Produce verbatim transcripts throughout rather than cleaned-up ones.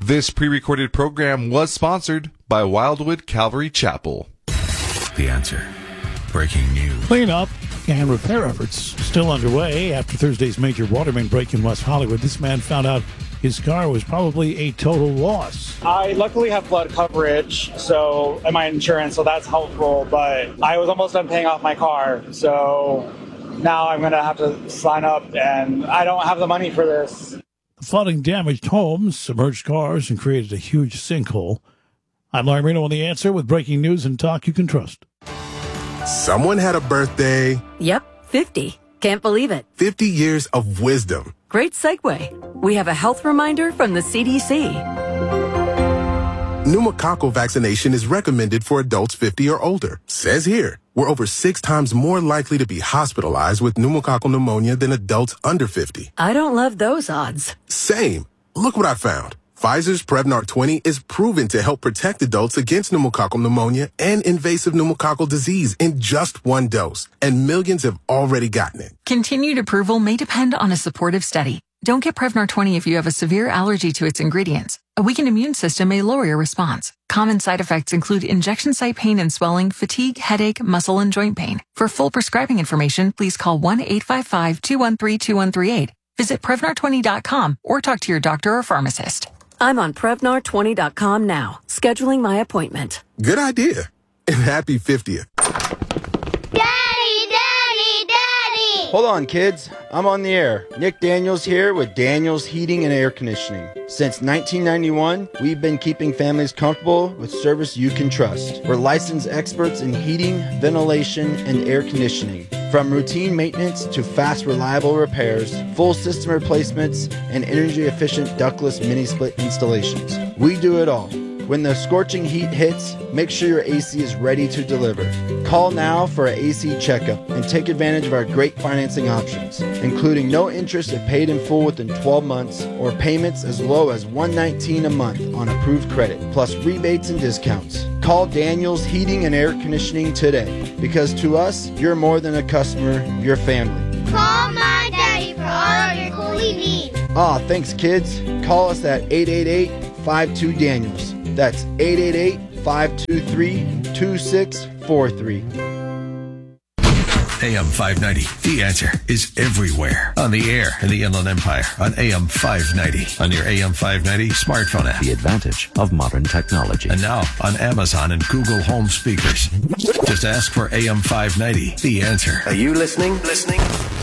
This pre-recorded program was sponsored by Wildwood Calvary Chapel. The Answer. Breaking news. Cleanup and repair efforts still underway after Thursday's major water main break in West Hollywood. This man found out his car was probably a total loss. I luckily have flood coverage, so and my insurance, so that's helpful. But I was almost done paying off my car, so now I'm going to have to sign up, and I don't have the money for this. The flooding damaged homes, submerged cars, and created a huge sinkhole. I'm Larry Marino on The Answer with breaking news and talk you can trust. Someone had a birthday. Yep, fifty. Can't believe it. fifty years of wisdom. Great segue. We have a health reminder from the C D C. Pneumococcal vaccination is recommended for adults fifty or older. Says here, we're over six times more likely to be hospitalized with pneumococcal pneumonia than adults under fifty. I don't love those odds. Same. Look what I found. Pfizer's Prevnar twenty is proven to help protect adults against pneumococcal pneumonia and invasive pneumococcal disease in just one dose, and millions have already gotten it. Continued approval may depend on a supportive study. Don't get Prevnar twenty if you have a severe allergy to its ingredients. A weakened immune system may lower your response. Common side effects include injection site pain and swelling, fatigue, headache, muscle, and joint pain. For full prescribing information, please call one eight five five, two one three, two one three eight. Visit Prevnar twenty dot com or talk to your doctor or pharmacist. I'm on Prevnar twenty dot com now, scheduling my appointment. Good idea. And happy fiftieth. Daddy, Daddy, Daddy! Hold on, kids. I'm on the air. Nick Daniels here with Daniels Heating and Air Conditioning. Since nineteen ninety-one, we've been keeping families comfortable with service you can trust. We're licensed experts in heating, ventilation, and air conditioning. From routine maintenance to fast, reliable repairs, full system replacements, and energy-efficient ductless mini-split installations. We do it all. When the scorching heat hits, make sure your A C is ready to deliver. Call now for an A C checkup and take advantage of our great financing options, including no interest if paid in full within twelve months or payments as low as one hundred nineteen dollars a month on approved credit, plus rebates and discounts. Call Daniels Heating and Air Conditioning today, because to us, you're more than a customer, you're family. Call my daddy for all of your coolie needs. Ah, thanks, kids. Call us at eight eight eight, five two, Daniels. That's eight eight eight, five two three, two six four three. A M five ninety, The Answer, is everywhere. On the air in the Inland Empire, on A M five ninety, on your A M five ninety smartphone app. The advantage of modern technology. And now on Amazon and Google Home speakers. Just ask for A M five ninety, The Answer. Are you listening? Listening?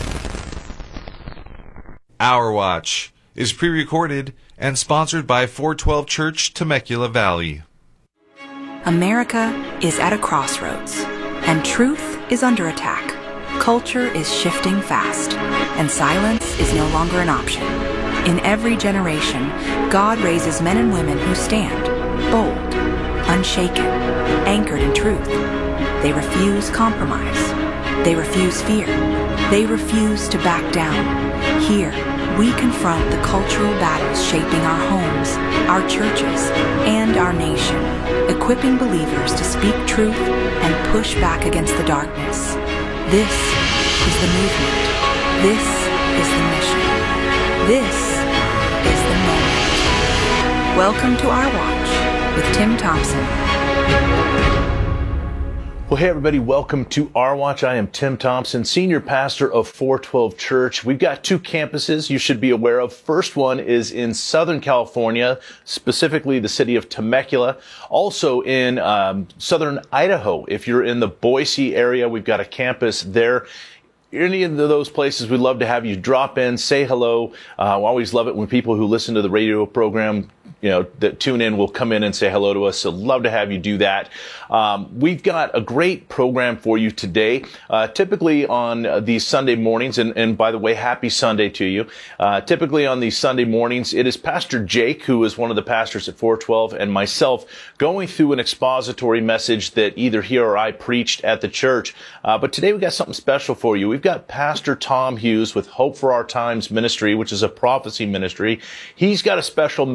Our Watch is pre-recorded and sponsored by four twelve Church, Temecula Valley. America is at a crossroads, and truth is under attack. Culture is shifting fast, and silence is no longer an option. In every generation, God raises men and women who stand, bold, unshaken, anchored in truth. They refuse compromise. They refuse fear. They refuse to back down. Here, we confront the cultural battles shaping our homes, our churches, and our nation, equipping believers to speak truth and push back against the darkness. This is the movement. This is the mission. This is the moment. Welcome to Our Watch with Tim Thompson. Well, hey, everybody. Welcome to Our Watch. I am Tim Thompson, senior pastor of four twelve Church. We've got two campuses you should be aware of. First one is in Southern California, specifically the city of Temecula. Also in um, Southern Idaho. If you're in the Boise area, we've got a campus there. Any of those places, we'd love to have you drop in, say hello. Uh, we always love it when people who listen to the radio program, you know, that tune in will come in and say hello to us. So love to have you do that. Um, we've got a great program for you today. Uh, typically on uh, these Sunday mornings, and, and by the way, happy Sunday to you. Uh, typically on these Sunday mornings, it is Pastor Jake, who is one of the pastors at four twelve, and myself going through an expository message that either he or I preached at the church. Uh, but today we got something special for you. We've got Pastor Tom Hughes with Hope for Our Times Ministry, which is a prophecy ministry. He's got a special message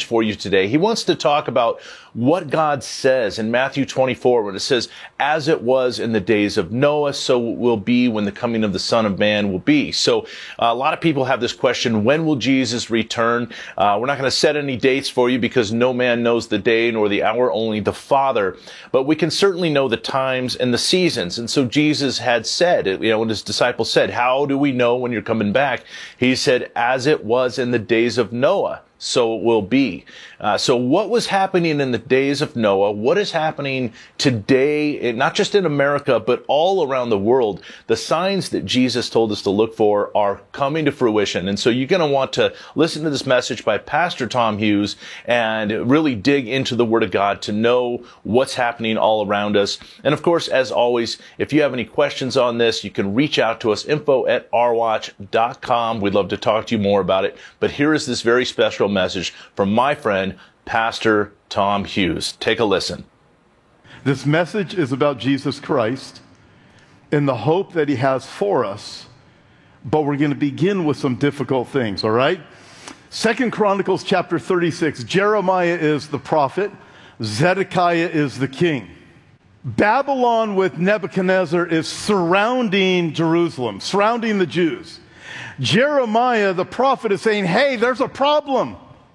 for you today. He wants to talk about what God says in Matthew twenty-four, when it says, as it was in the days of Noah, so it will be when the coming of the Son of Man will be. So uh, a lot of people have this question, when will Jesus return? Uh, we're not going to set any dates for you because no man knows the day nor the hour, only the Father. But we can certainly know the times and the seasons. And so Jesus had said, you know, when his disciples said, how do we know when you're coming back? He said, as it was in the days of Noah, so it will be. Uh, so what was happening in the days of Noah? What is happening today, not just in America, but all around the world? The signs that Jesus told us to look for are coming to fruition. And so you're going to want to listen to this message by Pastor Tom Hughes and really dig into the Word of God to know what's happening all around us. And of course, as always, if you have any questions on this, you can reach out to us, info at r watch dot com. We'd love to talk to you more about it. But here is this very special message from my friend, Pastor Tom Hughes. Take a listen. This message is about Jesus Christ and the hope that he has for us, but we're going to begin with some difficult things, all right? Second Chronicles chapter thirty-six, Jeremiah is the prophet, Zedekiah is the king. Babylon with Nebuchadnezzar is surrounding Jerusalem, surrounding the Jews. Jeremiah, the prophet, is saying, hey, there's a problem.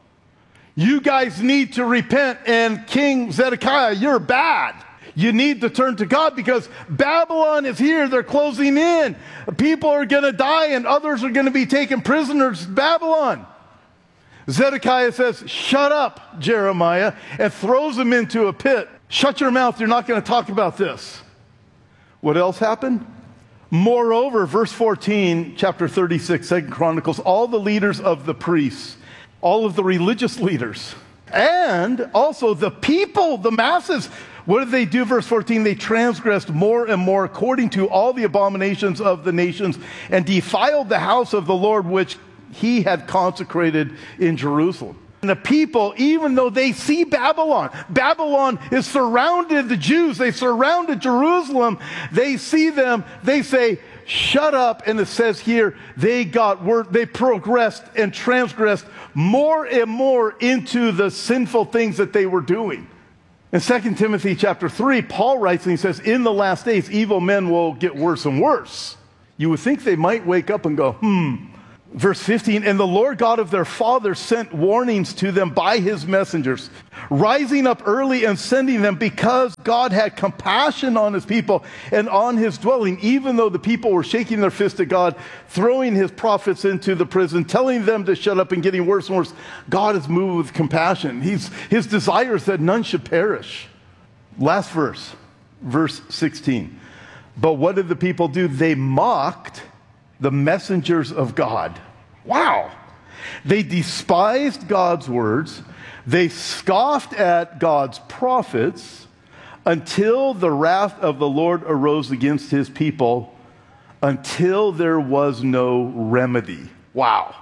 You guys need to repent, and King Zedekiah, you're bad. You need to turn to God because Babylon is here. They're closing in. People are going to die, and others are going to be taken prisoners in Babylon. Zedekiah says, shut up, Jeremiah, and throws him into a pit. Shut your mouth. You're not going to talk about this. What else happened? Moreover, verse fourteen, chapter thirty-six, Second Chronicles, all the leaders of the priests, all of the religious leaders, and also the people, the masses, what did they do? Verse fourteen, they transgressed more and more according to all the abominations of the nations and defiled the house of the Lord, which he had consecrated in Jerusalem. And the people, even though they see Babylon, Babylon is surrounded the Jews, they surrounded Jerusalem, they see them, they say, shut up. And it says here, they got word, they progressed and transgressed more and more into the sinful things that they were doing. In Second Timothy chapter three, Paul writes and he says, in the last days, evil men will get worse and worse. You would think they might wake up and go, hmm. Verse fifteen, and the Lord God of their fathers sent warnings to them by his messengers, rising up early and sending them because God had compassion on his people and on his dwelling, even though the people were shaking their fist at God, throwing his prophets into the prison, telling them to shut up and getting worse and worse. God is moved with compassion. He's, his desire is that none should perish. Last verse, verse sixteen. But what did the people do? They mocked the messengers of God. Wow. They despised God's words. They scoffed at God's prophets until the wrath of the Lord arose against his people, until there was no remedy. Wow.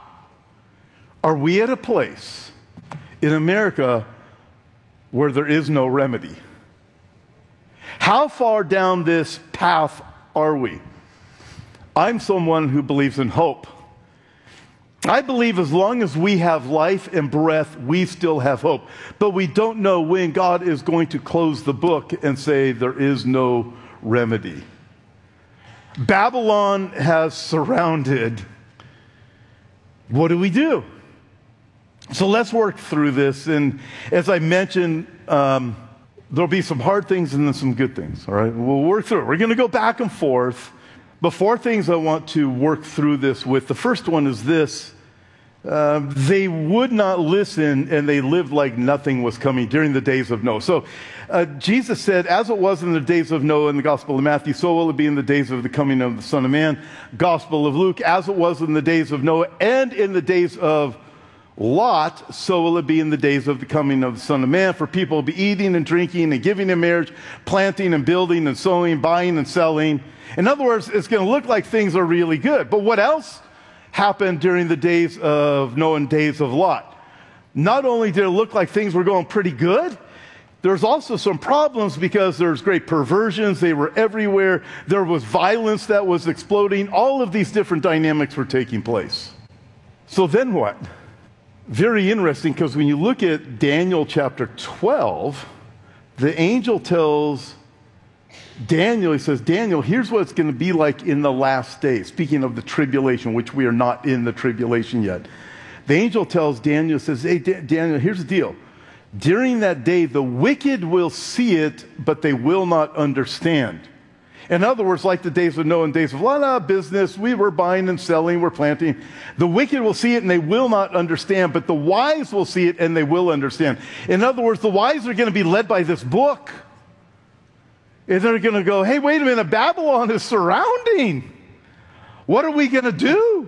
Are we at a place in America where there is no remedy? How far down this path are we? I'm someone who believes in hope. I believe as long as we have life and breath, we still have hope. But we don't know when God is going to close the book and say there is no remedy. Babylon has surrounded. What do we do? So let's work through this. And as I mentioned, um, there'll be some hard things and then some good things. All right, we'll work through it. We're going to go back and forth. But four things I want to work through this with. The first one is this. Uh, they would not listen, and they lived like nothing was coming during the days of Noah. So uh, Jesus said, as it was in the days of Noah in the Gospel of Matthew, so will it be in the days of the coming of the Son of Man. Gospel of Luke, as it was in the days of Noah and in the days of Lot, so will it be in the days of the coming of the Son of Man. For people will be eating and drinking and giving in marriage, planting and building and sowing, buying and selling. In other words, it's going to look like things are really good. But what else happened during the days of Noah and days of Lot? Not only did it look like things were going pretty good, there's also some problems because there's great perversions. They were everywhere. There was violence that was exploding. All of these different dynamics were taking place. So then what? Very interesting, because when you look at Daniel chapter twelve, the angel tells Daniel, he says, Daniel, here's what it's going to be like in the last days. Speaking of the tribulation, which we are not in the tribulation yet. The angel tells Daniel, says, hey, Da- Daniel, here's the deal. During that day, the wicked will see it, but they will not understand. In other words, like the days of Noah and days of la la business, we were buying and selling, we're planting. The wicked will see it and they will not understand, but the wise will see it and they will understand. In other words, the wise are going to be led by this book. And they're going to go, hey, wait a minute, Babylon is surrounding. What are we going to do?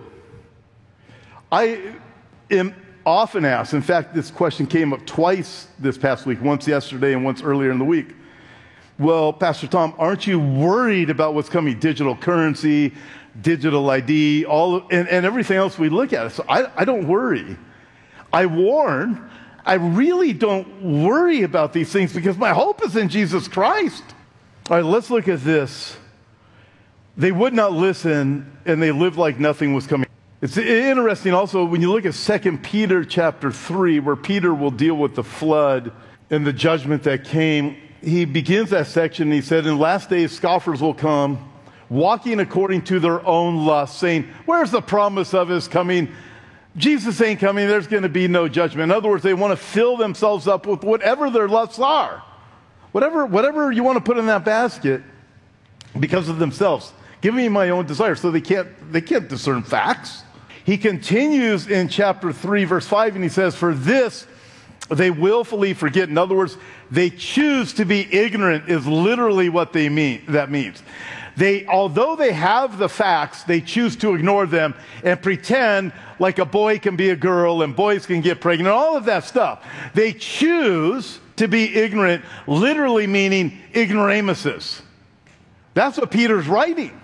I am often asked, in fact, this question came up twice this past week, once yesterday and once earlier in the week. Well, Pastor Tom, aren't you worried about what's coming? Digital currency, digital I D, all and, and everything else we look at. So I, I don't worry. I warn, I really don't worry about these things because my hope is in Jesus Christ. All right, let's look at this. They would not listen, and they lived like nothing was coming. It's interesting also when you look at Second Peter chapter three, where Peter will deal with the flood and the judgment that came. He begins that section and he said, in last days scoffers will come, walking according to their own lust, saying, where's the promise of his coming? Jesus ain't coming, there's going to be no judgment. In other words, they want to fill themselves up with whatever their lusts are. Whatever, whatever you want to put in that basket because of themselves. Give me my own desires. So they can't, they can't discern facts. He continues in chapter three, verse five, and he says, for this they willfully forget. In other words, they choose to be ignorant is literally what they mean. That means they, although they have the facts, they choose to ignore them and pretend like a boy can be a girl and boys can get pregnant, all of that stuff. They choose to be ignorant, literally meaning ignoramuses. That's what Peter's writing.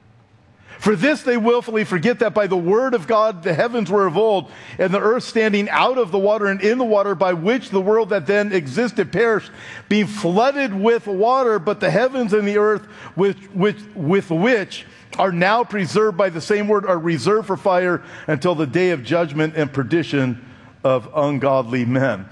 For this they willfully forget that by the word of God the heavens were of old, and the earth standing out of the water and in the water, by which the world that then existed perished, being flooded with water, but the heavens and the earth with, with, with which are now preserved by the same word are reserved for fire until the day of judgment and perdition of ungodly men.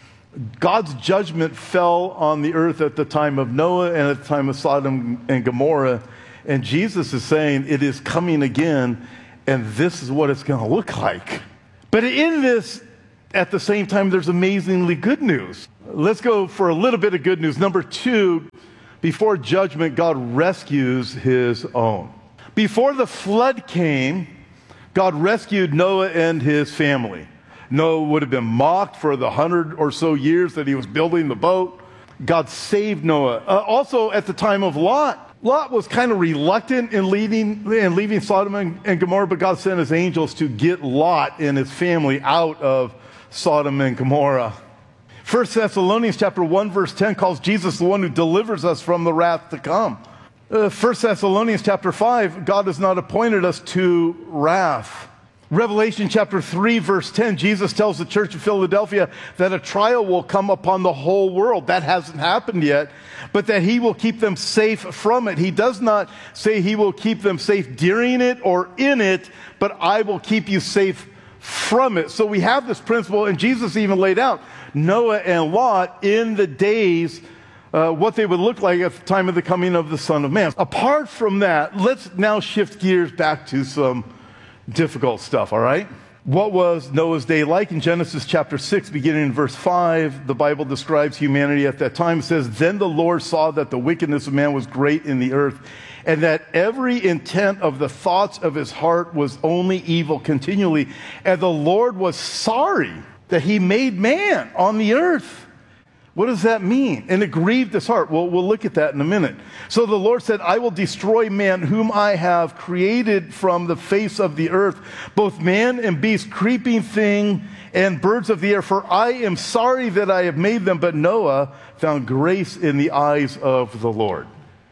God's judgment fell on the earth at the time of Noah and at the time of Sodom and Gomorrah. And Jesus is saying it is coming again, and this is what it's going to look like. But in this, at the same time, there's amazingly good news. Let's go for a little bit of good news. Number two, before judgment, God rescues his own. Before the flood came, God rescued Noah and his family. Noah would have been mocked for the hundred or so years that he was building the boat. God saved Noah. Uh, also, at the time of Lot, Lot was kind of reluctant in leaving, in leaving Sodom and, and Gomorrah, but God sent his angels to get Lot and his family out of Sodom and Gomorrah. First Thessalonians chapter one, verse ten calls Jesus the one who delivers us from the wrath to come. Uh, First Thessalonians chapter five, God has not appointed us to wrath. Revelation chapter three, verse ten, Jesus tells the church of Philadelphia that a trial will come upon the whole world. That hasn't happened yet, but that he will keep them safe from it. He does not say he will keep them safe during it or in it, but I will keep you safe from it. So we have this principle, and Jesus even laid out Noah and Lot in the days, uh, what they would look like at the time of the coming of the Son of Man. Apart from that, let's now shift gears back to some difficult stuff, all right? What was Noah's day like? In Genesis chapter six, beginning in verse five, the Bible describes humanity at that time. It says, then the Lord saw that the wickedness of man was great in the earth, and that every intent of the thoughts of his heart was only evil continually. And the Lord was sorry that he made man on the earth. What does that mean? And it grieved his heart. Well, we'll look at that in a minute. So the Lord said, I will destroy man whom I have created from the face of the earth, both man and beast, creeping thing, and birds of the air. For I am sorry that I have made them. But Noah found grace in the eyes of the Lord.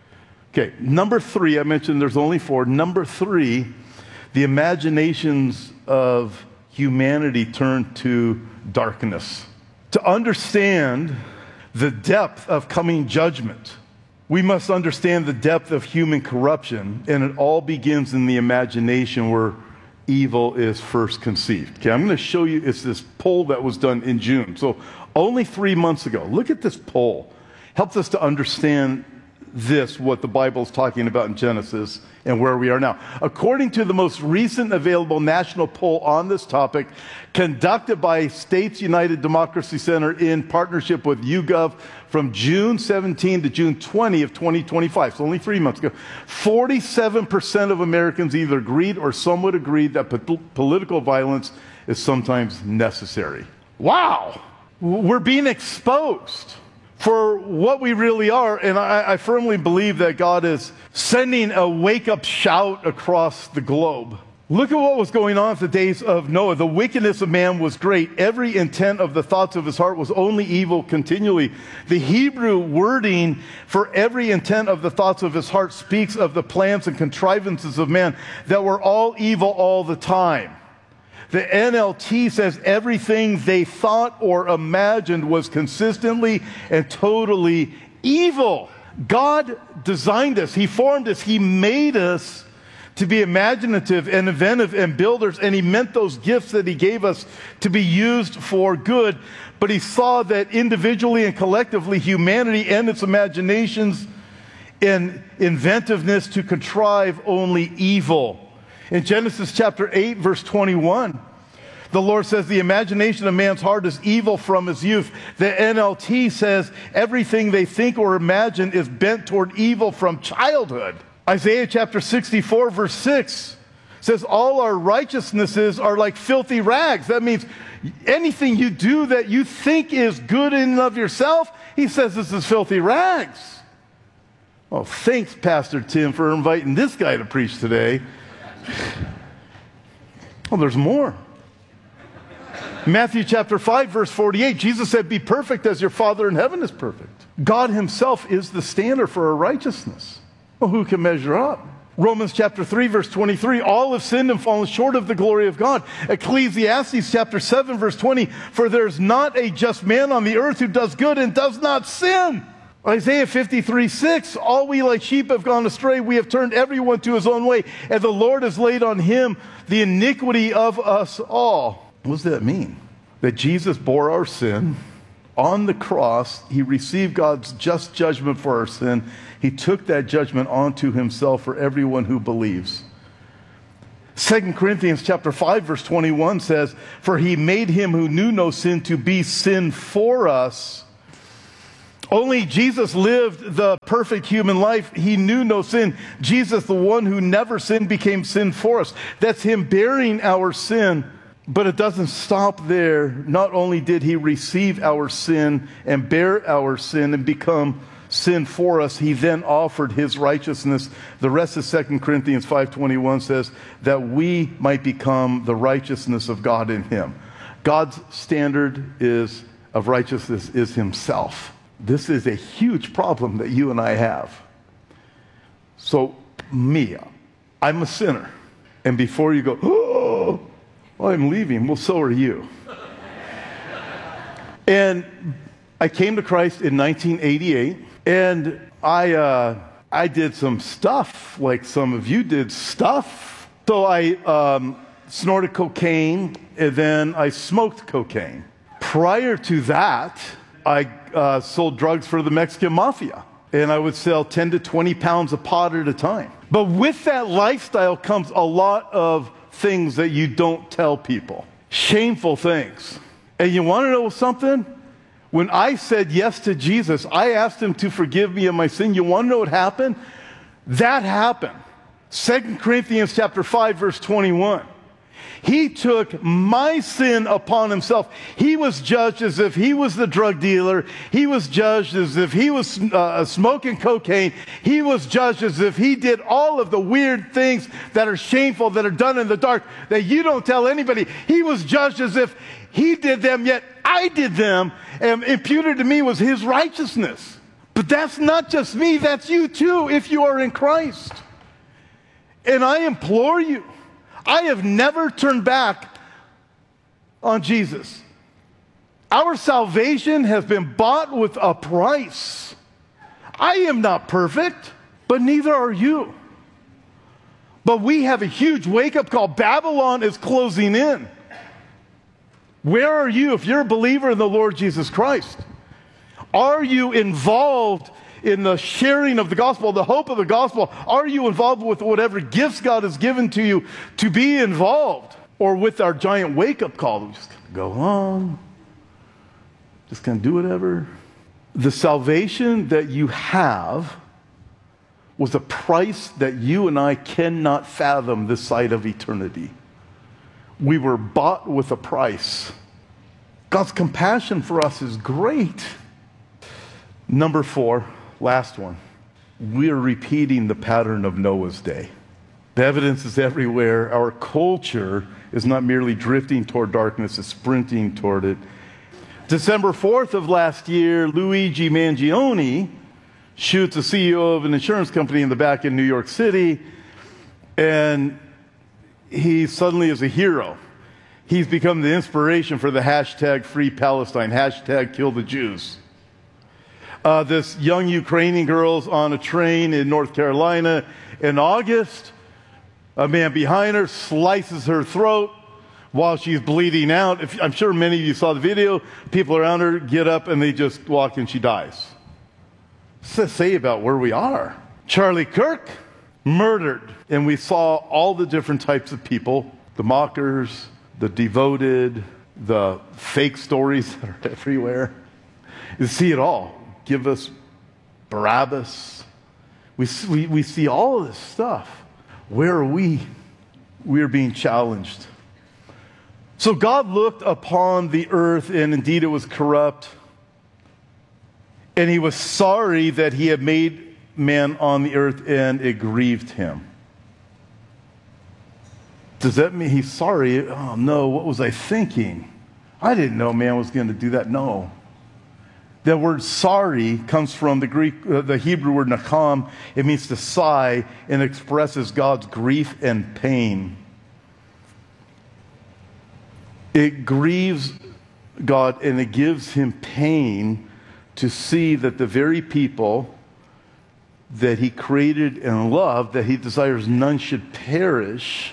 Okay, number three, I mentioned there's only four. Number three, the imaginations of humanity turned to darkness. To understand the depth of coming judgment, we must understand the depth of human corruption, and it all begins in the imagination where evil is first conceived. Okay, I'm going to show you, it's this poll that was done in June. So only three months ago. Look at this poll. Helps us to understand this, what the Bible is talking about in Genesis and where we are now. According to the most recent available national poll on this topic, conducted by States United Democracy Center in partnership with YouGov from June seventeenth to June twentieth of twenty twenty-five, so only three months ago, forty-seven percent of Americans either agreed or somewhat agreed that po- political violence is sometimes necessary. Wow! We're being exposed for what we really are, and I, I firmly believe that God is sending a wake-up shout across the globe. Look at what was going on in the days of Noah. The wickedness of man was great. Every intent of the thoughts of his heart was only evil continually. The Hebrew wording for every intent of the thoughts of his heart speaks of the plans and contrivances of man that were all evil all the time. The N L T says everything they thought or imagined was consistently and totally evil. God designed us. He formed us. He made us to be imaginative and inventive and builders, and he meant those gifts that he gave us to be used for good. But he saw that individually and collectively, humanity and its imaginations and inventiveness to contrive only evil. In Genesis chapter eight, verse twenty-one, the Lord says, the imagination of man's heart is evil from his youth. The N L T says, everything they think or imagine is bent toward evil from childhood. Isaiah chapter sixty-four, verse six says, all our righteousnesses are like filthy rags. That means anything you do that you think is good in and of yourself, he says this is filthy rags. Oh, thanks, Pastor Tim, for inviting this guy to preach today. Well, there's more. Matthew chapter five, verse forty-eight, Jesus said, be perfect as your Father in heaven is perfect. God himself is the standard for our righteousness. Well, who can measure up? Romans chapter three, verse twenty-three, all have sinned and fallen short of the glory of God. Ecclesiastes chapter seven, verse twenty, for there's not a just man on the earth who does good and does not sin. Isaiah fifty-three, six, all we like sheep have gone astray. We have turned everyone to his own way, and the Lord has laid on him the iniquity of us all. What does that mean? That Jesus bore our sin on the cross. He received God's just judgment for our sin. He took that judgment onto himself for everyone who believes. Second Corinthians chapter five, verse twenty-one says, for he made him who knew no sin to be sin for us. Only Jesus lived the perfect human life. He knew no sin. Jesus, the one who never sinned, became sin for us. That's him bearing our sin. But it doesn't stop there. Not only did he receive our sin and bear our sin and become sin for us, he then offered his righteousness. The rest of Second Corinthians five twenty-one says that we might become the righteousness of God in him. God's standard is of righteousness is himself. This is a huge problem that you and I have. So, me, I'm a sinner. And before you go, oh, well, I'm leaving. Well, so are you. And I came to Christ in nineteen eighty-eight, and I uh, I did some stuff, like some of you did stuff. So I um, snorted cocaine, and then I smoked cocaine. Prior to that, I uh, sold drugs for the Mexican mafia, and I would sell ten to twenty pounds of pot at a time. But with that lifestyle comes a lot of things that you don't tell people. Shameful things. And you want to know something? When I said yes to Jesus, I asked him to forgive me of my sin. You want to know what happened? That happened. Second Corinthians chapter five, verse twenty-one. He took my sin upon himself. He was judged as if he was the drug dealer. He was judged as if he was uh, smoking cocaine. He was judged as if he did all of the weird things that are shameful, that are done in the dark, that you don't tell anybody. He was judged as if he did them, yet I did them, and imputed to me was his righteousness. But that's not just me, that's you too, if you are in Christ. And I implore you, I have never turned back on Jesus. Our salvation has been bought with a price. I am not perfect, but neither are you. But we have a huge wake-up call. Babylon is closing in. Where are you if you're a believer in the Lord Jesus Christ? Are you involved in the sharing of the gospel, the hope of the gospel? Are you involved with whatever gifts God has given to you to be involved? Or with our giant wake-up call, we're just going to go on, just going to do whatever? The salvation that you have was a price that you and I cannot fathom this side of eternity. We were bought with a price. God's compassion for us is great. Number four, last one. We are repeating the pattern of Noah's day. The evidence is everywhere. Our culture is not merely drifting toward darkness, it's sprinting toward it. December fourth of last year, Luigi Mangione shoots a C E O of an insurance company in the back in New York City, and he suddenly is a hero. He's become the inspiration for the hashtag Free Palestine, hashtag Kill the Jews. Uh, this young Ukrainian girl's on a train in North Carolina in August. A man behind her slices her throat while she's bleeding out. If, I'm sure many of you saw the video. People around her get up and they just walk and she dies. What's that say about where we are? Charlie Kirk, murdered. And we saw all the different types of people, the mockers, the devoted, the fake stories that are everywhere. You see it all. Give us Barabbas. We, we, we see all of this stuff. Where are we? We are being challenged. So God looked upon the earth, and indeed it was corrupt. And he was sorry that he had made man on the earth, and it grieved him. Does that mean he's sorry? Oh no, what was I thinking? I didn't know man was going to do that. No. The word sorry comes from the Greek, uh, the Hebrew word nakam. It means to sigh and expresses God's grief and pain. It grieves God and it gives him pain to see that the very people that he created and loved, that he desires none should perish,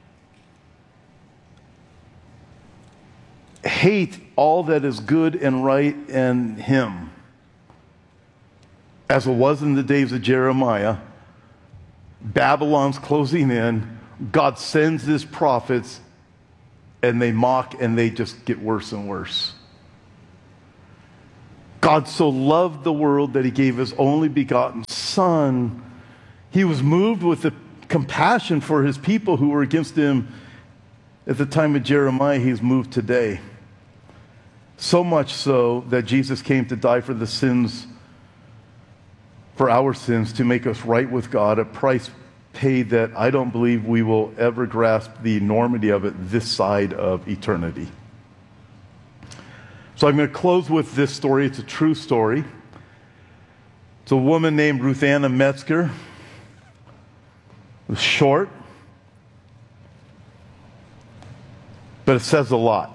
hate all that is good and right in him. As it was in the days of Jeremiah, Babylon's closing in, God sends his prophets, and they mock and they just get worse and worse. God so loved the world that he gave his only begotten Son. He was moved with the compassion for his people who were against him at the time of Jeremiah. He's moved today. So much so that Jesus came to die for the sins, for our sins, to make us right with God, a price paid that I don't believe we will ever grasp the enormity of it this side of eternity. So I'm going to close with this story. It's a true story. It's a woman named Ruth Anna Metzger. It was short, but it says a lot.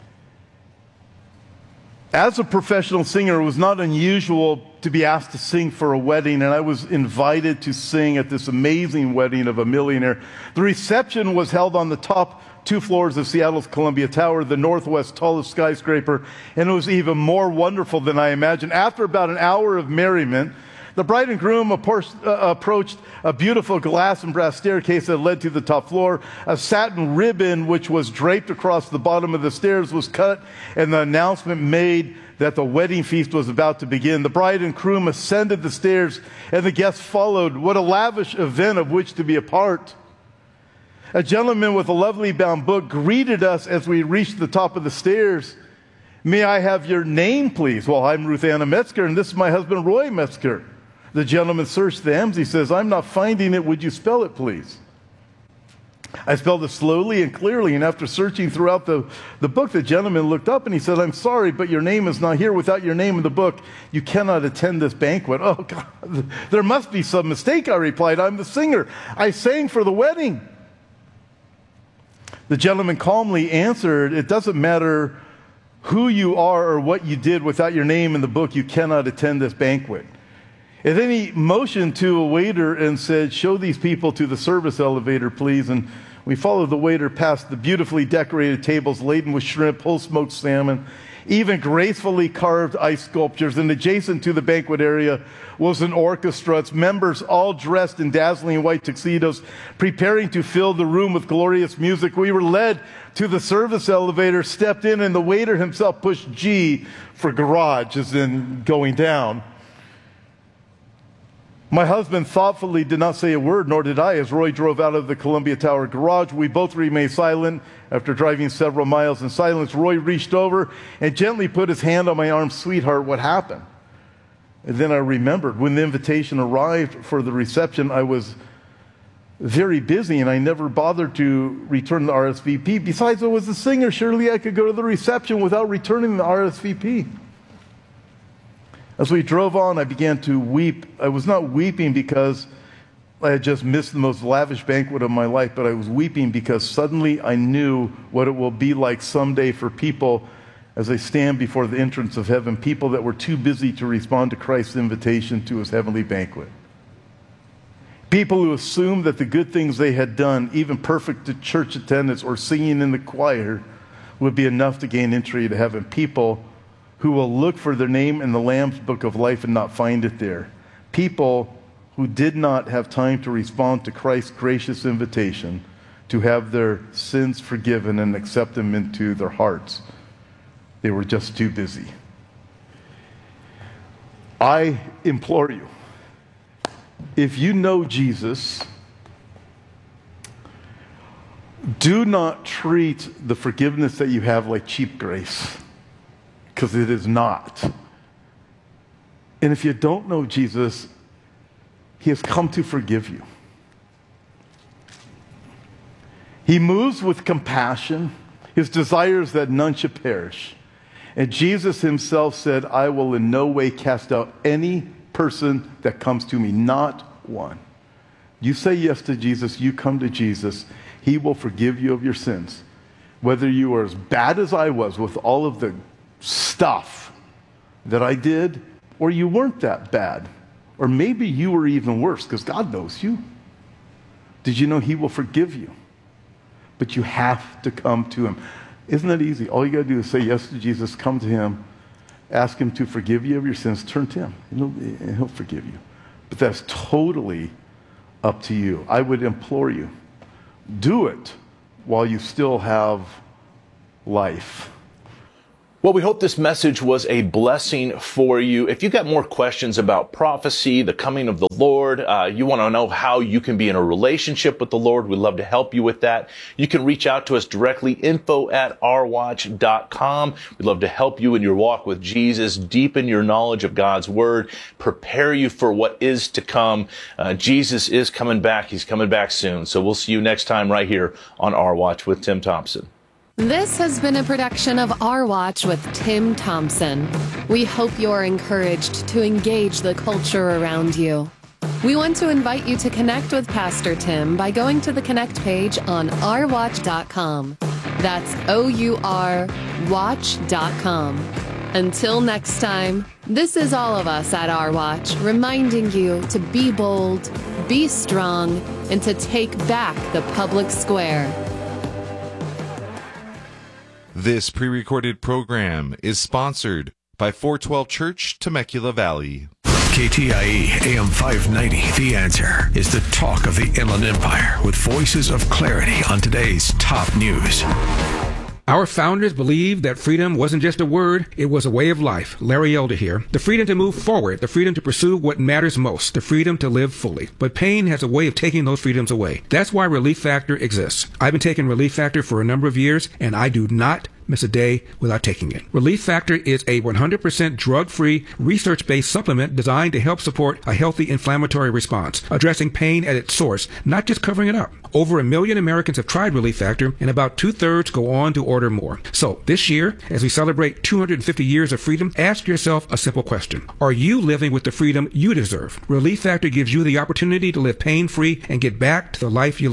As a professional singer, it was not unusual to be asked to sing for a wedding, and I was invited to sing at this amazing wedding of a millionaire. The reception was held on the top two floors of Seattle's Columbia Tower, the Northwest's tallest skyscraper, and it was even more wonderful than I imagined. After about an hour of merriment, the bride and groom approached a beautiful glass and brass staircase that led to the top floor. A satin ribbon which was draped across the bottom of the stairs was cut, and the announcement made that the wedding feast was about to begin. The bride and groom ascended the stairs, and the guests followed. What a lavish event of which to be a part. A gentleman with a lovely bound book greeted us as we reached the top of the stairs. "May I have your name, please?" "Well, I'm Ruth Anna Metzger, and this is my husband, Roy Metzger." The gentleman searched the M's. He says, "I'm not finding it. Would you spell it, please?" I spelled it slowly and clearly, and after searching throughout the, the book, the gentleman looked up and he said, "I'm sorry, but your name is not here. Without your name in the book, you cannot attend this banquet." "Oh, God, there must be some mistake," I replied. "I'm the singer. I sang for the wedding." The gentleman calmly answered, "It doesn't matter who you are or what you did. Without your name in the book, you cannot attend this banquet." And then he motioned to a waiter and said, show these people to the service elevator, please. And we followed the waiter past the beautifully decorated tables laden with shrimp, whole smoked salmon, even gracefully carved ice sculptures. And adjacent to the banquet area was an orchestra, its members all dressed in dazzling white tuxedos, preparing to fill the room with glorious music. We were led to the service elevator, stepped in, and the waiter himself pushed G for garage, as in going down. My husband thoughtfully did not say a word, nor did I, as Roy drove out of the Columbia Tower garage. We both remained silent. After driving several miles in silence, Roy reached over and gently put his hand on my arm. Sweetheart, what happened? And then I remembered when the invitation arrived for the reception, I was very busy and I never bothered to return the R S V P. Besides, I was a singer. Surely I could go to the reception without returning the R S V P. As we drove on, I began to weep. I was not weeping because I had just missed the most lavish banquet of my life, but I was weeping because suddenly I knew what it will be like someday for people as they stand before the entrance of heaven, people that were too busy to respond to Christ's invitation to his heavenly banquet. People who assumed that the good things they had done, even perfect church attendance or singing in the choir, would be enough to gain entry to heaven. People who will look for their name in the Lamb's Book of Life and not find it there. People who did not have time to respond to Christ's gracious invitation to have their sins forgiven and accept them into their hearts. They were just too busy. I implore you, if you know Jesus, do not treat the forgiveness that you have like cheap grace, because it is not. And if you don't know Jesus, he has come to forgive you. He moves with compassion. His desire is that none should perish. And Jesus himself said, I will in no way cast out any person that comes to me, not one. You say yes to Jesus, you come to Jesus, he will forgive you of your sins. Whether you are as bad as I was with all of the stuff that I did, or you weren't that bad, or maybe you were even worse, because God knows you. Did you know he will forgive you? But you have to come to him. Isn't that easy? All you got to do is say yes to Jesus, come to him, ask him to forgive you of your sins, turn to him, and he'll, and he'll forgive you. But that's totally up to you. I would implore you, do it while you still have life. Well, we hope this message was a blessing for you. If you got more questions about prophecy, the coming of the Lord, uh, you want to know how you can be in a relationship with the Lord, we'd love to help you with that. You can reach out to us directly, info at r watch dot com. We'd love to help you in your walk with Jesus, deepen your knowledge of God's Word, prepare you for what is to come. Uh, Jesus is coming back. He's coming back soon. So we'll see you next time right here on Our Watch with Tim Thompson. This has been a production of Our Watch with Tim Thompson. We hope you're encouraged to engage the culture around you. We want to invite you to connect with Pastor Tim by going to the Connect page on our watch dot com. That's O U R watch dot com. Until next time, this is all of us at Our Watch reminding you to be bold, be strong, and to take back the public square. This pre-recorded program is sponsored by four twelve Church, Temecula Valley. K T I E A M five ninety, The Answer, is the talk of the Inland Empire with voices of clarity on today's top news. Our founders believed that freedom wasn't just a word, it was a way of life. Larry Elder here. The freedom to move forward, the freedom to pursue what matters most, the freedom to live fully. But pain has a way of taking those freedoms away. That's why Relief Factor exists. I've been taking Relief Factor for a number of years, and I do not miss a day without taking it. Relief Factor is a one hundred percent drug-free, research-based supplement designed to help support a healthy inflammatory response, addressing pain at its source, not just covering it up. Over a million Americans have tried Relief Factor, and about two-thirds go on to order more. So, this year, as we celebrate two hundred fifty years of freedom, ask yourself a simple question. Are you living with the freedom you deserve? Relief Factor gives you the opportunity to live pain-free and get back to the life you love.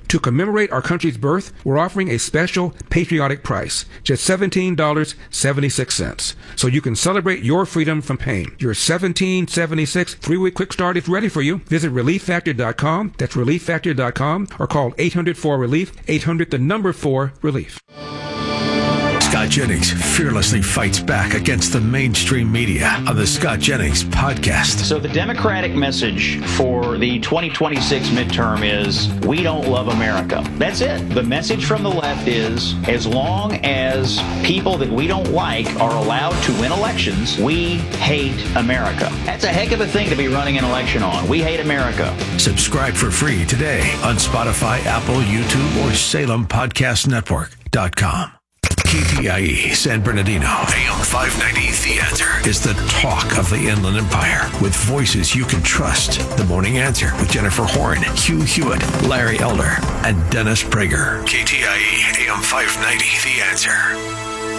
To commemorate our country's birth, we're offering a special patriotic price, just seventeen dollars and seventy-six cents. So you can celebrate your freedom from pain. Your seventeen seventy-six three-week quick start is ready for you. Visit relief factor dot com, that's relief factor dot com, or call eight hundred four relief, eight hundred the number four relief. Scott Jennings fearlessly fights back against the mainstream media on the Scott Jennings podcast. So the Democratic message for the twenty twenty-six midterm is, we don't love America. That's it. The message from the left is, as long as people that we don't like are allowed to win elections, we hate America. That's a heck of a thing to be running an election on. We hate America. Subscribe for free today on Spotify, Apple, YouTube, or Salem Podcast Network dot com. K T I E San Bernardino, A M five ninety, The Answer, is the talk of the Inland Empire, with voices you can trust. The Morning Answer with Jennifer Horn, Hugh Hewitt, Larry Elder, and Dennis Prager. K T I E, A M five ninety, The Answer.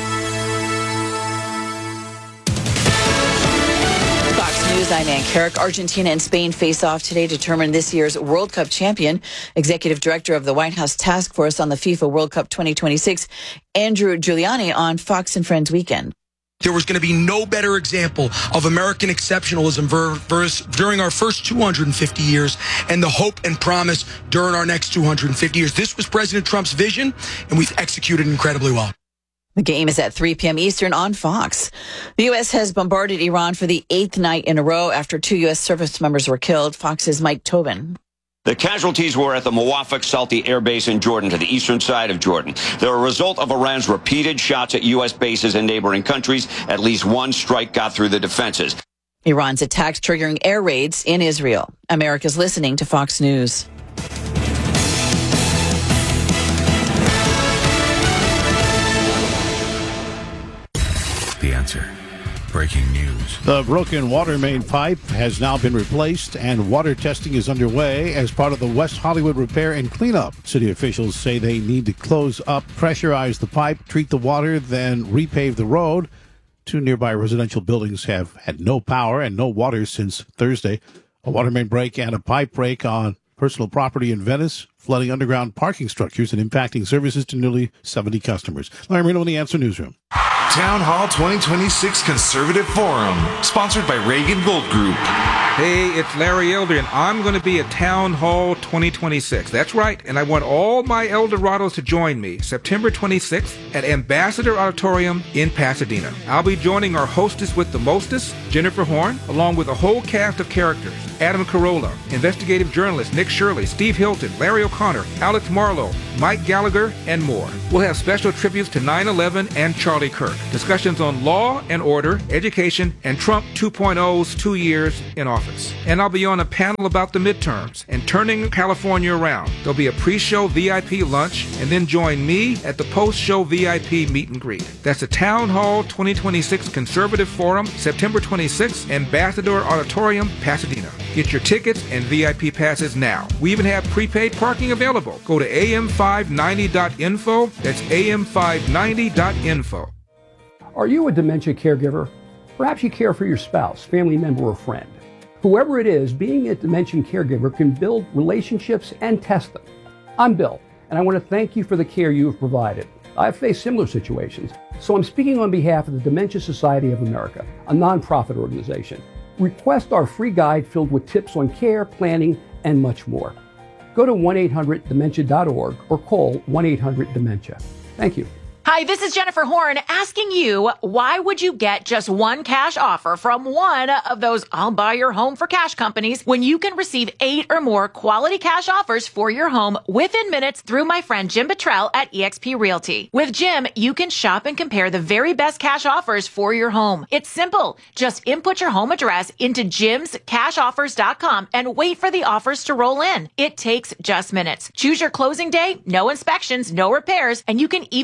Fox News, I'm Ann Carrick. Argentina and Spain face off today to determine this year's World Cup champion. Executive Director of the White House Task Force on the FIFA World Cup twenty twenty-six, Andrew Giuliani, on Fox and Friends Weekend. There was going to be no better example of American exceptionalism ver- ver- during our first two hundred fifty years and the hope and promise during our next two hundred fifty years. This was President Trump's vision, and we've executed incredibly well. The game is at three p.m. Eastern on Fox. The U S has bombarded Iran for the eighth night in a row after two U S service members were killed. Fox's Mike Tobin. The casualties were at the Muwafaq Salti Air Base in Jordan, to the eastern side of Jordan. They're a result of Iran's repeated shots at U S bases in neighboring countries. At least one strike got through the defenses. Iran's attacks triggering air raids in Israel. America's listening to Fox News. The Answer. Breaking news. The broken water main pipe has now been replaced, and water testing is underway as part of the West Hollywood repair and cleanup. City officials say they need to close up, pressurize the pipe, treat the water, then repave the road. Two nearby residential buildings have had no power and no water since Thursday. A water main break and a pipe break on personal property in Venice, flooding underground parking structures and impacting services to nearly seventy customers. Larry Marino in the Answer Newsroom. Town Hall twenty twenty-six Conservative Forum, sponsored by Reagan Gold Group. Hey, it's Larry Elder, and I'm going to be at Town Hall twenty twenty-six. That's right, and I want all my Eldorados to join me September twenty-sixth at Ambassador Auditorium in Pasadena. I'll be joining our hostess with the mostest, Jennifer Horn, along with a whole cast of characters: Adam Carolla, investigative journalist Nick Shirley, Steve Hilton, Larry O'Connor, Alex Marlowe, Mike Gallagher, and more. We'll have special tributes to nine eleven and Charlie Kirk, discussions on law and order, education, and Trump two point oh's two years in office. And I'll be on a panel about the midterms and turning California around. There'll be a pre-show V I P lunch, and then join me at the post-show V I P meet and greet. That's the Town Hall twenty twenty-six Conservative Forum, September twenty-sixth, Ambassador Auditorium, Pasadena. Get your tickets and V I P passes now. We even have prepaid parking available. Go to A M five ninety dot info. That's A M five ninety dot info. Are you a dementia caregiver? Perhaps you care for your spouse, family member, or friend. Whoever it is, being a dementia caregiver can build relationships and test them. I'm Bill, and I want to thank you for the care you have provided. I've faced similar situations, so I'm speaking on behalf of the Dementia Society of America, a nonprofit organization. Request our free guide filled with tips on care, planning, and much more. Go to one eight hundred dementia dot org or call one eight hundred dementia. Thank you. Hi, this is Jennifer Horn asking you, why would you get just one cash offer from one of those I'll buy your home for cash companies when you can receive eight or more quality cash offers for your home within minutes through my friend Jim Buttrell at eXp Realty? With Jim, you can shop and compare the very best cash offers for your home. It's simple. Just input your home address into jims cash offers dot com and wait for the offers to roll in. It takes just minutes. Choose your closing day, no inspections, no repairs, and you can even live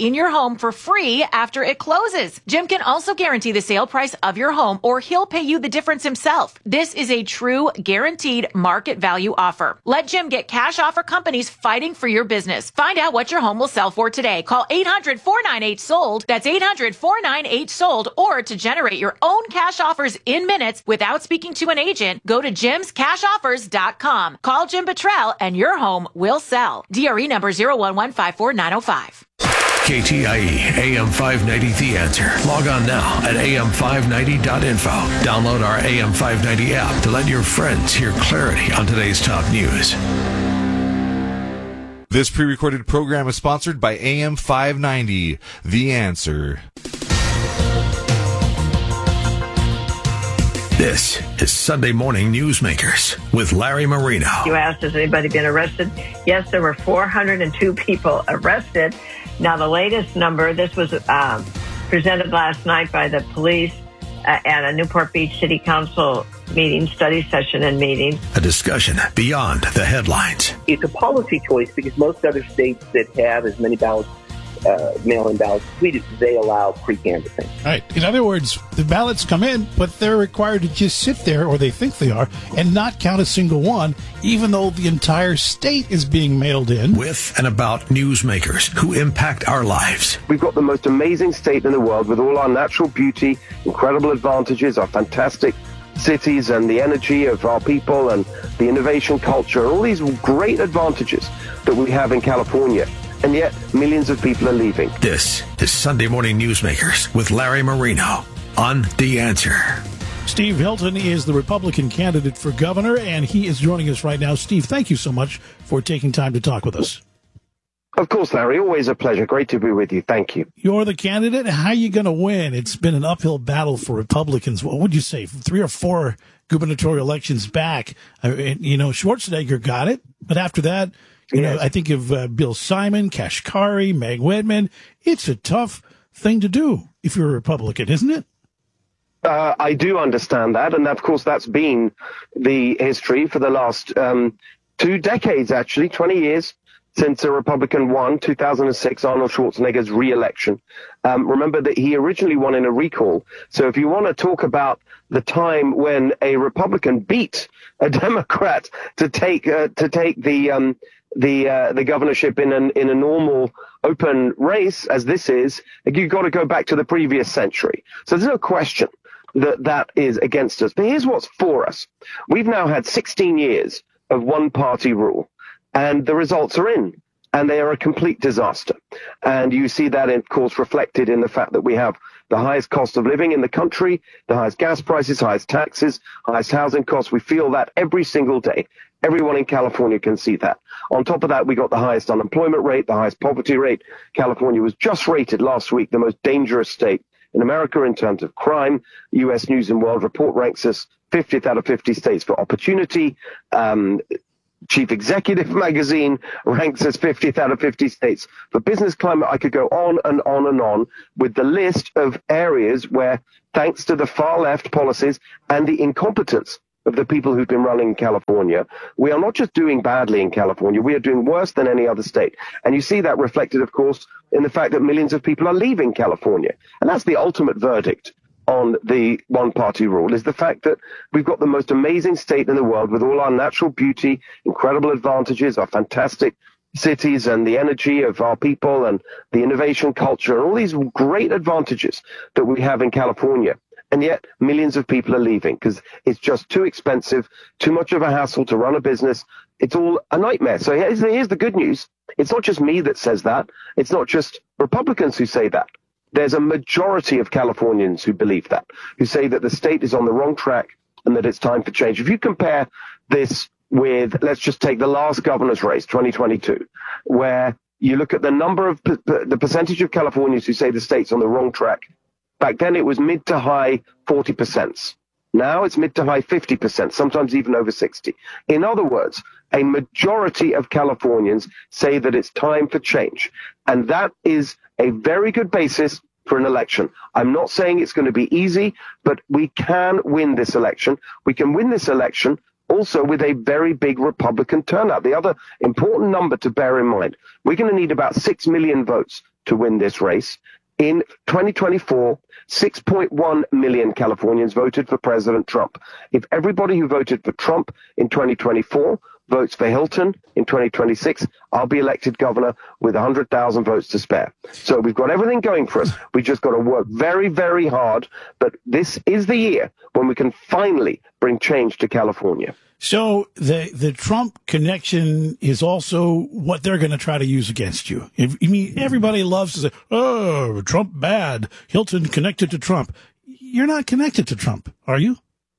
in your home for free after it closes. Jim can also guarantee the sale price of your home, or he'll pay you the difference himself. This is a true guaranteed market value offer. Let Jim get cash offer companies fighting for your business. Find out what your home will sell for today. Call eight hundred, four nine eight, sold. That's eight hundred, four nine eight, sold. Or to generate your own cash offers in minutes without speaking to an agent, go to jims cash offers dot com. Call Jim Buttrell and your home will sell. D R E number zero one one five four nine zero five. K T I E A M five ninety The Answer. Log on now at A M five ninety dot info. Download our A M five ninety app to let your friends hear clarity on today's top news. This pre-recorded program is sponsored by A M five ninety, The Answer. This is Sunday Morning Newsmakers with Larry Marino. You asked, has anybody been arrested? Yes, there were four hundred two people arrested. Now, the latest number, this was um, presented last night by the police uh, at a Newport Beach City Council meeting, study session and meeting. A discussion beyond the headlines. It's a policy choice because most other states that have as many ballots, uh, mail-in ballots completed, they allow pre-canvassing. Right. In other words, the ballots come in, but they're required to just sit there, or they think they are, and not count a single one, even though the entire state is being mailed in. With and about newsmakers who impact our lives. We've got the most amazing state in the world with all our natural beauty, incredible advantages, our fantastic cities and the energy of our people and the innovation culture, all these great advantages that we have in California. And yet, millions of people are leaving. This is Sunday Morning Newsmakers with Larry Marino on The Answer. Steve Hilton is the Republican candidate for governor, and he is joining us right now. Steve, thank you so much for taking time to talk with us. Of course, Larry. Always a pleasure. Great to be with you. Thank you. You're the candidate. How are you going to win? It's been an uphill battle for Republicans. What would you say? Three or four gubernatorial elections back. You know, Schwarzenegger got it, but after that, you yes. know, I think of uh, Bill Simon, Kashkari, Meg Whitman. It's a tough thing to do if you're a Republican, isn't it? Uh, I do understand that. And of course, that's been the history for the last um, two decades, actually, twenty years. Since a Republican won two thousand six, Arnold Schwarzenegger's re-election. Um, remember that he originally won in a recall. So if you want to talk about the time when a Republican beat a Democrat to take uh, to take the um, the uh, the governorship in an in a normal open race, as this is, you've got to go back to the previous century. So there's no question that that is against us. But here's what's for us. We've now had sixteen years of one-party rule. And the results are in, and they are a complete disaster. And you see that, of course, reflected in the fact that we have the highest cost of living in the country, the highest gas prices, highest taxes, highest housing costs. We feel that every single day. Everyone in California can see that. On top of that, we got the highest unemployment rate, the highest poverty rate. California was just rated last week the most dangerous state in America in terms of crime. U S News and World Report ranks us fiftieth out of fifty states for opportunity. Um, Chief Executive Magazine ranks us fiftieth out of fifty states. For business climate, I could go on and on and on with the list of areas where, thanks to the far left policies and the incompetence of the people who've been running California, we are not just doing badly in California, we are doing worse than any other state. And you see that reflected, of course, in the fact that millions of people are leaving California. And that's the ultimate verdict on the one-party rule, is the fact that we've got the most amazing state in the world with all our natural beauty, incredible advantages, our fantastic cities and the energy of our people and the innovation culture, and all these great advantages that we have in California. And yet millions of people are leaving because it's just too expensive, too much of a hassle to run a business. It's all a nightmare. So here's the, here's the good news. It's not just me that says that. It's not just Republicans who say that. There's a majority of Californians who believe that, who say that the state is on the wrong track and that it's time for change. If you compare this with, let's just take the last governor's race, twenty twenty-two, where you look at the number of, the percentage of Californians who say the state's on the wrong track. Back then it was mid to high forty percent. Now it's mid to high fifty percent, sometimes even over sixty. In other words, a majority of Californians say that it's time for change. And that is a very good basis for an election. I'm not saying it's going to be easy, but we can win this election. We can win this election also with a very big Republican turnout. The other important number to bear in mind, we're going to need about six million votes to win this race. In twenty twenty-four, six point one million Californians voted for President Trump. If everybody who voted for Trump in twenty twenty-four votes for Hilton in twenty twenty-six, I'll be elected governor with one hundred thousand votes to spare. So we've got everything going for us. We just got to work very, very hard. But this is the year when we can finally bring change to California. So the the Trump connection is also what they're going to try to use against you. If, I mean, everybody loves to say, oh, Trump bad, Hilton connected to Trump. You're not connected to Trump, are you?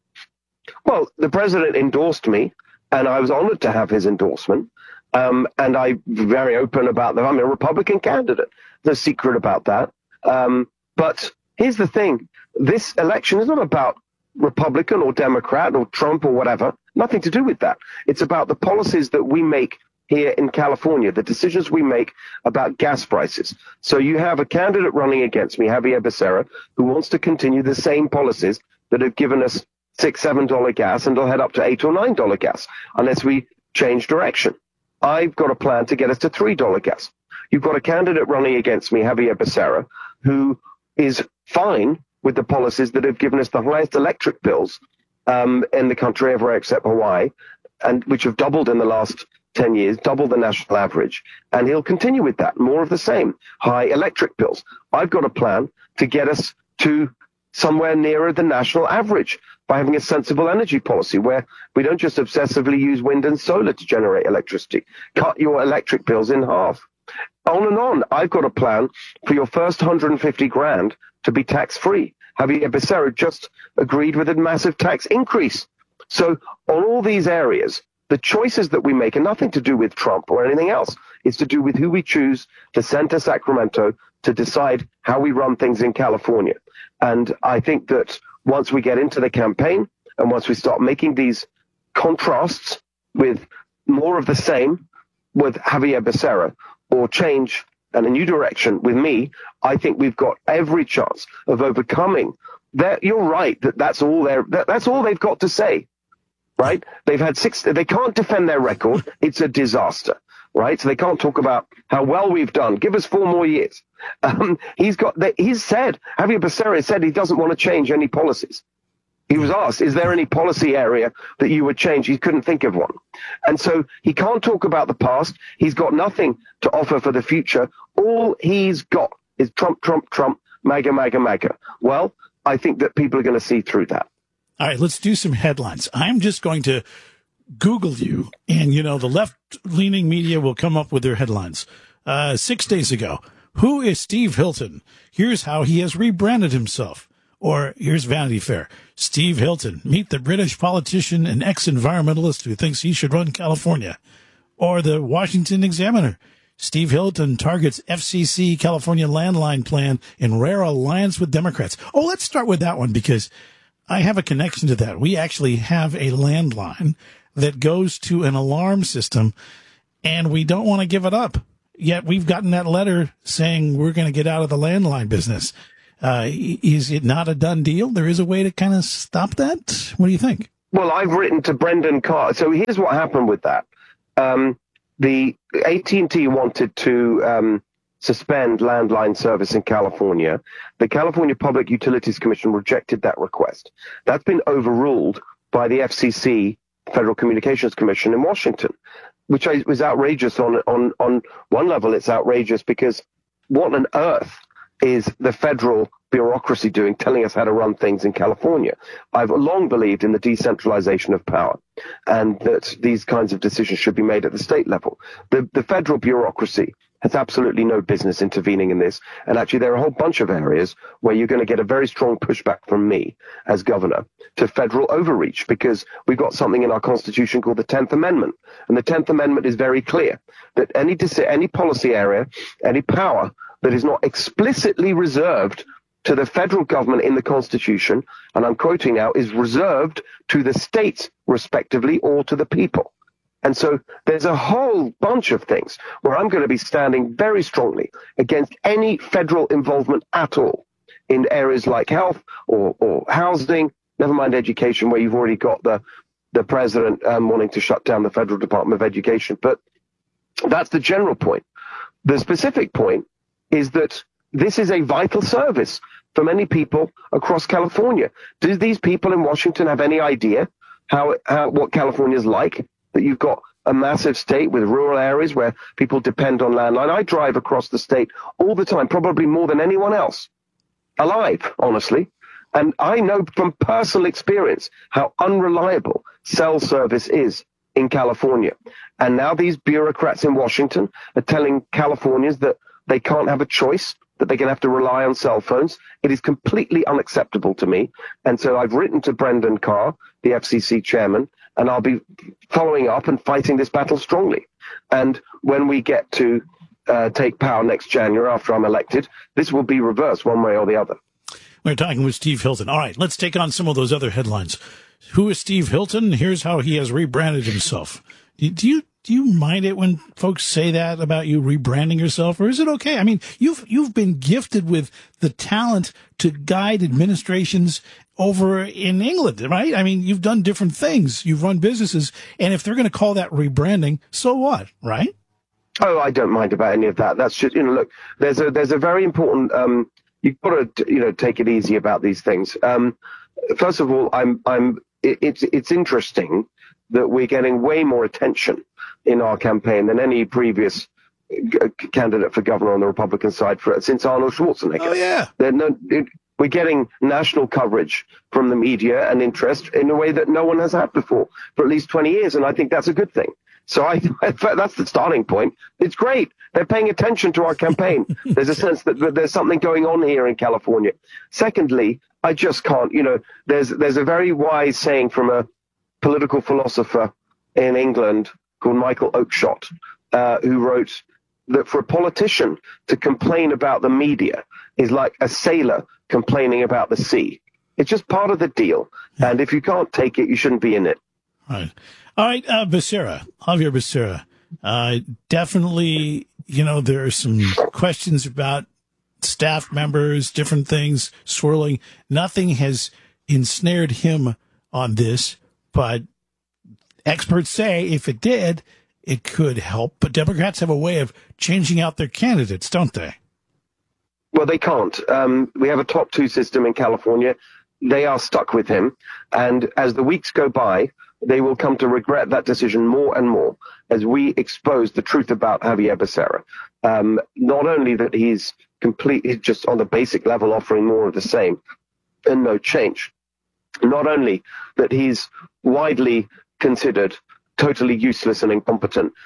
Well, the president endorsed me, and I was honored to have his endorsement. Um, and I'm very open about that. I'm a Republican candidate. No secret about that. Um, but here's the thing. This election is not about Republican or Democrat or Trump or whatever. Nothing to do with that. It's about the policies that we make here in California, the decisions we make about gas prices. So you have a candidate running against me, Javier Becerra, who wants to continue the same policies that have given us six, seven dollar gas, and they'll head up to eight or nine dollar gas unless we change direction. I've got a plan to get us to three dollar gas. You've got a candidate running against me, Javier Becerra, who is fine with the policies that have given us the highest electric bills um, in the country everywhere except Hawaii, and which have doubled in the last ten years, double the national average. And he'll continue with that, more of the same, high electric bills. I've got a plan to get us to somewhere nearer the national average by having a sensible energy policy where we don't just obsessively use wind and solar to generate electricity. Cut your electric bills in half. On and on. I've got a plan for your first one hundred fifty grand to be tax-free. Javier Becerra just agreed with a massive tax increase. So on all these areas, the choices that we make are nothing to do with Trump or anything else. It's to do with who we choose to send to Sacramento to decide how we run things in California. And I think that once we get into the campaign and once we start making these contrasts with more of the same with Javier Becerra or change and a new direction with me, I think we've got every chance of overcoming that. You're right that that's all they're, that, that's all they've got to say, right? They've had six, they can't defend their record. It's a disaster, right? So they can't talk about how well we've done. Give us four more years. Um, he's got, he's said, Javier Becerra said he doesn't want to change any policies. He was asked, is there any policy area that you would change? He couldn't think of one. And so he can't talk about the past. He's got nothing to offer for the future. All he's got is Trump, Trump, Trump, MAGA, MAGA, MAGA. Well, I think that people are going to see through that. All right, let's do some headlines. I'm just going to Google you, and, you know, the left-leaning media will come up with their headlines. Uh, six days ago, who is Steve Hilton? Here's how he has rebranded himself. Or here's Vanity Fair. Steve Hilton, meet the British politician and ex-environmentalist who thinks he should run California. Or the Washington Examiner. Steve Hilton targets F C C California landline plan in rare alliance with Democrats. Oh, let's start with that one because I have a connection to that. We actually have a landline that goes to an alarm system, and we don't want to give it up. Yet we've gotten that letter saying we're going to get out of the landline business. Uh, is it not a done deal? There is a way to kind of stop that? What do you think? Well, I've written to Brendan Carr. So here's what happened with that. Um, the A T and T wanted to um, suspend landline service in California. The California Public Utilities Commission rejected that request. That's been overruled by the F C C, Federal Communications Commission in Washington, which was outrageous on, on, on one level. It's outrageous because what on earth is the federal bureaucracy doing, telling us how to run things in California? I've long believed in the decentralization of power and that these kinds of decisions should be made at the state level. The, the federal bureaucracy has absolutely no business intervening in this. And actually, there are a whole bunch of areas where you're going to get a very strong pushback from me as governor to federal overreach, because we've got something in our Constitution called the tenth Amendment. And the tenth Amendment is very clear that any, any policy area, any power that is not explicitly reserved to the federal government in the Constitution, and I'm quoting now, is reserved to the states respectively or to the people. And so there's a whole bunch of things where I'm going to be standing very strongly against any federal involvement at all in areas like health or, or housing, never mind education, where you've already got the, the president um, wanting to shut down the Federal Department of Education. But that's the general point. The specific point is that this is a vital service for many people across California. Do these people in Washington have any idea how, how what California is like? That you've got a massive state with rural areas where people depend on landline. I drive across the state all the time, probably more than anyone else alive, honestly. And I know from personal experience how unreliable cell service is in California. And now these bureaucrats in Washington are telling Californians that they can't have a choice, that they're going to have to rely on cell phones. It is completely unacceptable to me. And so I've written to Brendan Carr, the F C C chairman, and I'll be following up and fighting this battle strongly. And when we get to uh, take power next January after I'm elected, this will be reversed one way or the other. We're talking with Steve Hilton. All right, let's take on some of those other headlines. Who is Steve Hilton? Here's how he has rebranded himself. Do you do you mind it when folks say that about you rebranding yourself, or is it okay? I mean, you've you've been gifted with the talent to guide administrations over in England, right? I mean, you've done different things. You've run businesses, and if they're going to call that rebranding, so what, right? Oh, I don't mind about any of that. That's just, you know, look, there's a there's a very important. Um, you've got to, you know, take it easy about these things. Um, first of all, I'm I'm. It, it's it's interesting that we're getting way more attention in our campaign than any previous g- candidate for governor on the Republican side for since Arnold Schwarzenegger. Oh yeah, no, it, we're getting national coverage from the media and interest in a way that no one has had before for at least twenty years, and I think that's a good thing. So I, that's the starting point. It's great. They're paying attention to our campaign. There's a sense that, that there's something going on here in California. Secondly, I just can't, you know, there's there's a very wise saying from a political philosopher in England called Michael Oakeshott, uh, who wrote that for a politician to complain about the media is like a sailor complaining about the sea. It's just part of the deal. And if you can't take it, you shouldn't be in it. Right. All right, uh, Becerra, Javier Becerra. Uh, definitely, you know, there are some questions about staff members, different things swirling. Nothing has ensnared him on this, but experts say if it did, it could help. But Democrats have a way of changing out their candidates, don't they? Well, they can't. Um, we have a top two system in California. They are stuck with him. And as the weeks go by, they will come to regret that decision more and more as we expose the truth about Javier Becerra. Um, not only that he's completely just on the basic level offering more of the same and no change. Not only that he's widely considered totally useless and incompetent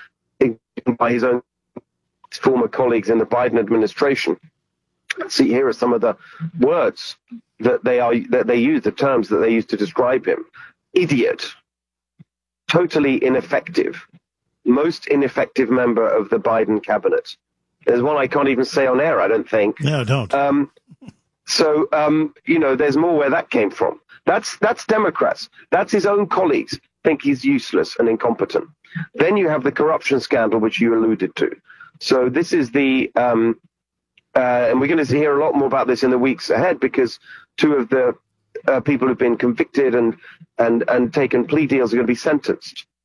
by his own former colleagues in the Biden administration. See, here are some of the words that they are that they use, the terms that they use to describe him. Idiot. Totally ineffective. Most ineffective member of the Biden cabinet. There's one I can't even say on air, I don't think. No, don't. Um, so, um, you know, there's more where that came from. That's that's Democrats. That's his own colleagues think he's useless and incompetent. Then you have the corruption scandal, which you alluded to. So this is the, um, uh, and we're going to hear a lot more about this in the weeks ahead because two of the uh, people who've been convicted and and and taken plea deals are going to be sentenced.